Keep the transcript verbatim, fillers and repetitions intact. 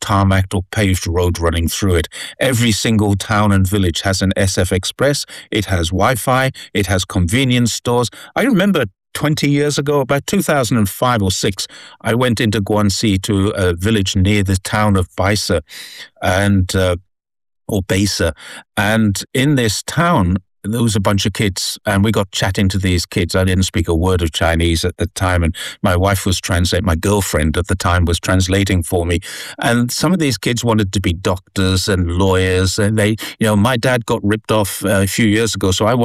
tarmacked or paved road running through it. Every single town and village has an S F Express. It has Wi-Fi. It has convenience stores. I remember twenty years ago, about two thousand five or six, I went into Guangxi to a village near the town of Baisa, and uh, or Baisa, and in this town, there was a bunch of kids, and we got chatting to these kids. I didn't speak a word of Chinese at the time, and my wife was translating, my girlfriend at the time was translating for me. And some of these kids wanted to be doctors and lawyers, and they, you know, my dad got ripped off uh, a few years ago, so I wanted